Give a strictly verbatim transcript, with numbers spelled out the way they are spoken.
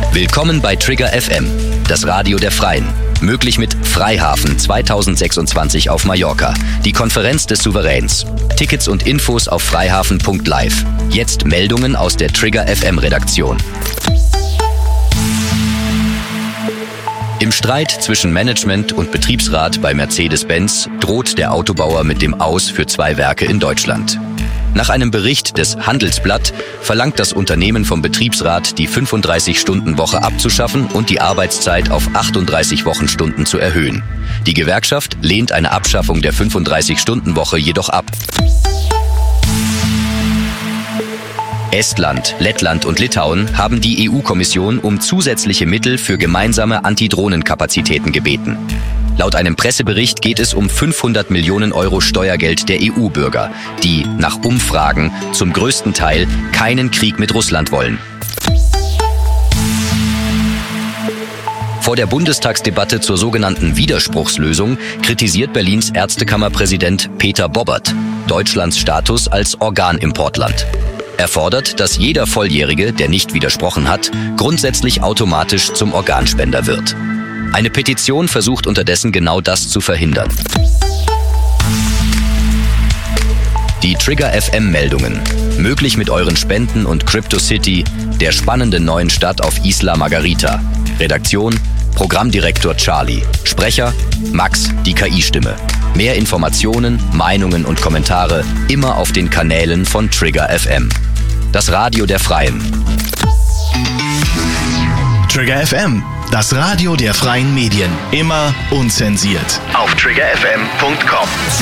Willkommen bei Trigger F M, das Radio der Freien. Möglich mit Freihafen zweitausendsechsundzwanzig auf Mallorca, die Konferenz des Souveräns. Tickets und Infos auf freihafen punkt live. Jetzt Meldungen aus der Trigger F M Redaktion. Im Streit zwischen Management und Betriebsrat bei Mercedes-Benz droht der Autobauer mit dem Aus für zwei Werke in Deutschland. Nach einem Bericht des Handelsblatt verlangt das Unternehmen vom Betriebsrat, die fünfunddreißig-Stunden-Woche abzuschaffen und die Arbeitszeit auf achtunddreißig Wochenstunden zu erhöhen. Die Gewerkschaft lehnt eine Abschaffung der fünfunddreißig-Stunden-Woche jedoch ab. Estland, Lettland und Litauen haben die E U-Kommission um zusätzliche Mittel für gemeinsame Antidrohnenkapazitäten gebeten. Laut einem Pressebericht geht es um fünfhundert Millionen Euro Steuergeld der E U-Bürger, die nach Umfragen zum größten Teil keinen Krieg mit Russland wollen. Vor der Bundestagsdebatte zur sogenannten Widerspruchslösung kritisiert Berlins Ärztekammerpräsident Peter Bobbert Deutschlands Status als Organimportland. Er fordert, dass jeder Volljährige, der nicht widersprochen hat, grundsätzlich automatisch zum Organspender wird. Eine Petition versucht unterdessen genau das zu verhindern. Die Trigger F M-Meldungen. Möglich mit euren Spenden und CryptoCity, der spannenden neuen Stadt auf Isla Margarita. Redaktion: Programmdirektor Charlie. Sprecher: Max, die K I-Stimme. Mehr Informationen, Meinungen und Kommentare immer auf den Kanälen von Trigger F M. Das Radio der Freien. Trigger F M, das Radio der freien Medien. Immer unzensiert. Auf trigger f m punkt com.